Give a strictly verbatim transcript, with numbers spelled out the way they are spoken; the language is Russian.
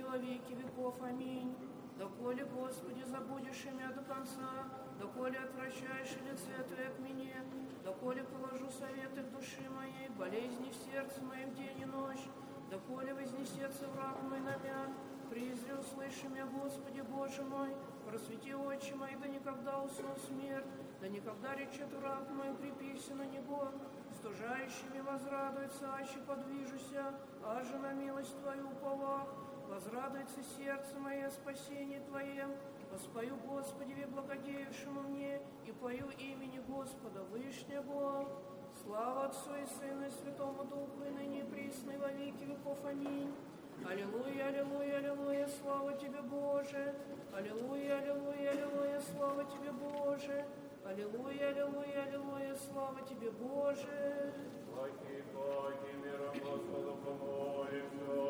во веки веков. Аминь. Доколе, Господи, забудешь меня до конца, доколе отвращаешь лице Твое к мне, доколе положу советы в души моей, болезни в сердце моем день и ночь, доколе вознесется враг мой на меня, призри, услыши меня, Господи, Боже мой, просвети очи мои, да никогда усну смерть, да никогда речет враг мой, крепися на него, стужающими возрадуется, аще подвижуся, аже на милость Твою уповах. Возрадуется сердце мое о спасении Твоем, воспою Господи, благодеявшему мне, и пою имени Господа Вышнего. Слава Отцу и Сыну и Святому Духу, и ныне и присно, и во веки веков. Аминь. Аллилуйя, аллилуйя, аллилуйя, слава Тебе, Боже! Аллилуйя, аллилуйя, аллилуйя, слава Тебе, Боже! Аллилуйя, аллилуйя, аллилуйя, слава Тебе, Боже! Благи, благи, миром Господу помолимся.